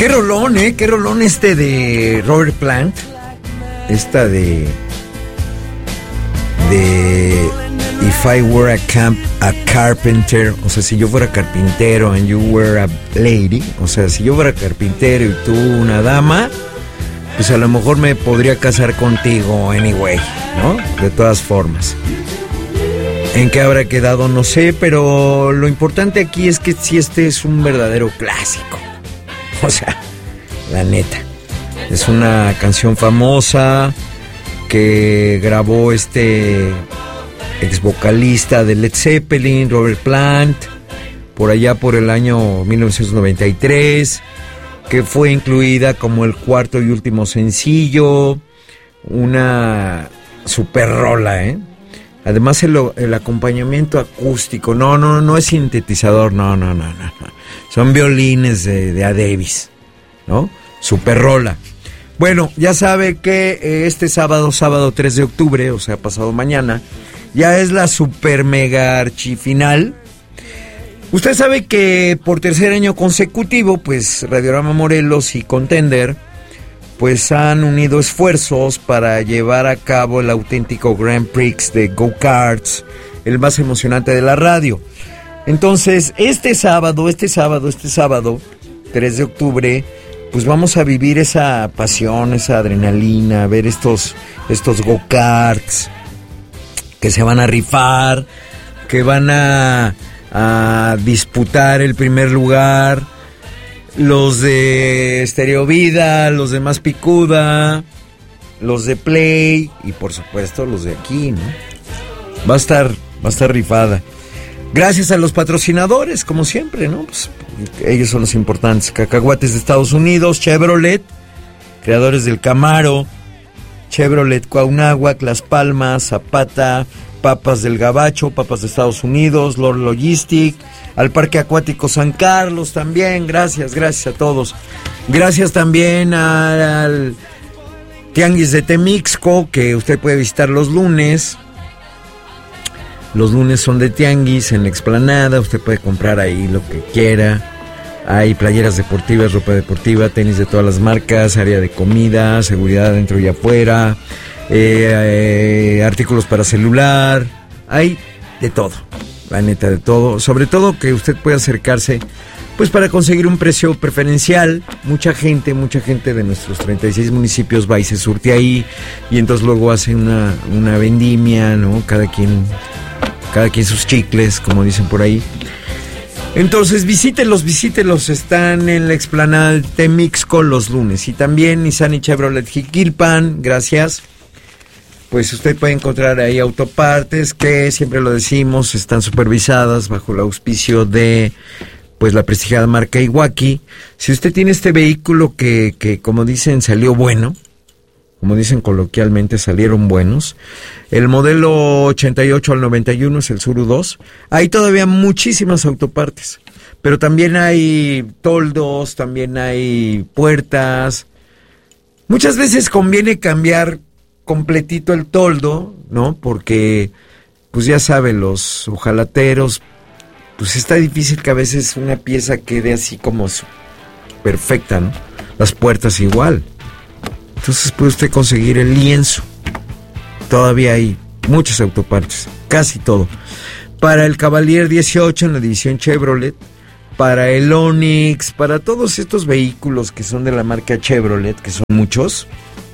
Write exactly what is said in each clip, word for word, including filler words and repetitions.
Qué rolón, ¿eh? Qué rolón este de Robert Plant. Esta de... De... If I were a, camp, a carpenter. O sea, si yo fuera carpintero and you were a lady. O sea, si yo fuera carpintero y tú una dama, pues a lo mejor me podría casar contigo anyway, ¿no? De todas formas. ¿En qué habrá quedado? No sé, pero lo importante aquí es que si este es un verdadero clásico. O sea, la neta. Es una canción famosa que grabó este ex vocalista de Led Zeppelin, Robert Plant, por allá por el año mil novecientos noventa y tres, que fue incluida como el cuarto y último sencillo. Una super rola, ¿eh? Además el, el acompañamiento acústico, no, no, no es sintetizador, no, no, no, no, no. Son violines de, de A. Davis, ¿no? Super rola. Bueno, ya sabe que este sábado, sábado tres de octubre, o sea, pasado mañana, ya es la super mega archifinal. Usted sabe que por tercer año consecutivo, pues Radiorama Morelos y Contender, pues han unido esfuerzos para llevar a cabo el auténtico Grand Prix de Go-Karts, el más emocionante de la radio. Entonces, este sábado, este sábado, este sábado, tres de octubre, pues vamos a vivir esa pasión, esa adrenalina, ver estos, estos Go-Karts que se van a rifar, que van a, a disputar el primer lugar, los de Stereo Vida, los de Más Picuda, los de Play y por supuesto los de aquí, ¿no? Va a estar, va a estar rifada. Gracias a los patrocinadores, como siempre, ¿no? Pues, ellos son los importantes. Cacahuates de Estados Unidos, Chevrolet, creadores del Camaro, Chevrolet Cuauhnáhuac, Las Palmas, Zapata, Papas del Gabacho, Papas de Estados Unidos, Lord Logistic, al Parque Acuático San Carlos también, gracias, gracias a todos. Gracias también al Tianguis de Temixco, que usted puede visitar los lunes. Los lunes son de tianguis en la explanada, usted puede comprar ahí lo que quiera. Hay playeras deportivas, ropa deportiva, tenis de todas las marcas, área de comida, seguridad dentro y afuera, eh, eh, artículos para celular, hay de todo, la neta de todo. Sobre todo que usted puede acercarse pues para conseguir un precio preferencial. Mucha gente, mucha gente de nuestros treinta y seis municipios va y se surte ahí y entonces luego hace una, una vendimia, ¿no? Cada quien... Cada quien sus chicles, como dicen por ahí. Entonces visítelos, visítelos. Están en la explanada de Temixco los lunes. Y también Nissan y Chevrolet Jiquilpan, gracias. Pues usted puede encontrar ahí autopartes que, siempre lo decimos, están supervisadas bajo el auspicio de pues la prestigiada marca Iwaki. Si usted tiene este vehículo que, que como dicen salió bueno, como dicen coloquialmente, salieron buenos. El modelo ochenta y ocho al noventa y uno es el Tsuru dos. Hay todavía muchísimas autopartes, pero también hay toldos, también hay puertas. Muchas veces conviene cambiar completito el toldo, ¿no? Porque, pues ya sabe, los hojalateros, pues está difícil que a veces una pieza quede así como perfecta, ¿no? Las puertas igual. Entonces puede usted conseguir el lienzo. Todavía hay muchas autopartes, casi todo. Para el Cavalier dieciocho en la división Chevrolet, para el Onix, para todos estos vehículos que son de la marca Chevrolet, que son muchos.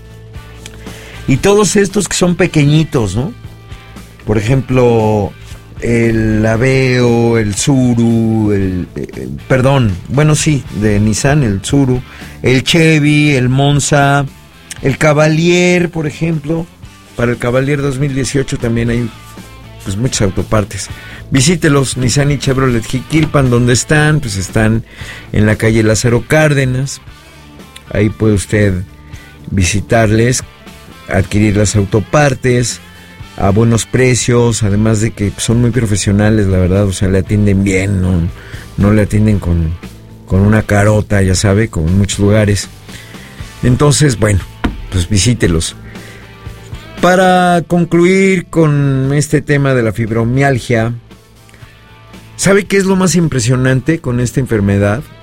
Y todos estos que son pequeñitos, ¿no? Por ejemplo, el Aveo, el Tsuru, el, el... Perdón, bueno sí, de Nissan, el Tsuru, el Chevy, el Monza... El Cavalier, por ejemplo, para el Cavalier dos mil dieciocho también hay pues muchas autopartes. Visítelos, Nissan y Chevrolet Jiquilpan, donde están, pues están en la calle Lázaro Cárdenas. Ahí puede usted visitarles, adquirir las autopartes a buenos precios, además de que son muy profesionales, la verdad, o sea, le atienden bien, no, no le atienden con, con una carota, ya sabe, como en muchos lugares. Entonces, bueno, pues visítelos. Para concluir con este tema de la fibromialgia, ¿sabe qué es lo más impresionante con esta enfermedad?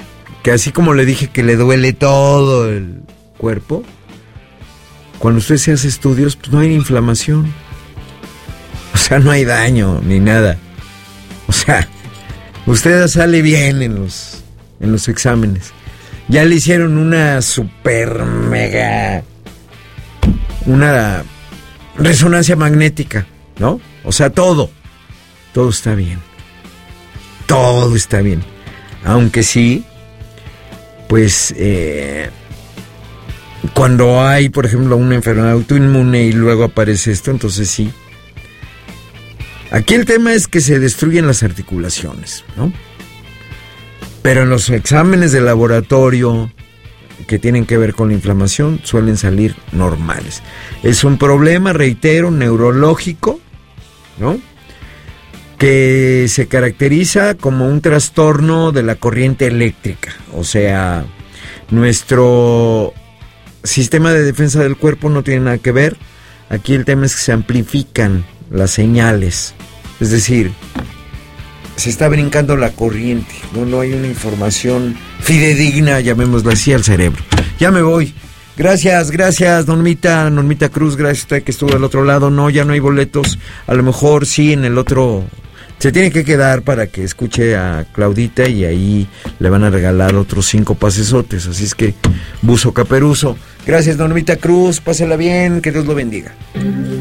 que así como le dije que le duele todo el cuerpo, cuando usted se hace estudios, pues no hay inflamación. O sea, no hay daño ni nada. O sea, usted sale bien en los, en los exámenes. Ya le hicieron una super mega, una resonancia magnética, ¿no? O sea, todo, todo está bien. Todo está bien. Aunque sí, pues, eh, cuando hay, por ejemplo, una enfermedad autoinmune y luego aparece esto, entonces sí. Aquí el tema es que se destruyen las articulaciones, ¿no? Pero en los exámenes de laboratorio que tienen que ver con la inflamación suelen salir normales. Es un problema, reitero, neurológico, ¿no? Que se caracteriza como un trastorno de la corriente eléctrica. O sea, nuestro sistema de defensa del cuerpo no tiene nada que ver. Aquí el tema es que se amplifican las señales. Es decir, se está brincando la corriente, no, no hay una información fidedigna, llamémosla así, al cerebro. Ya me voy. Gracias, gracias, Normita, Normita Cruz, gracias a usted que estuvo al otro lado. No, ya no hay boletos, a lo mejor sí en el otro. Se tiene que quedar para que escuche a Claudita y ahí le van a regalar otros cinco pasesotes. Así es que, buzo caperuso. Gracias, Normita Cruz, pásela bien, que Dios lo bendiga.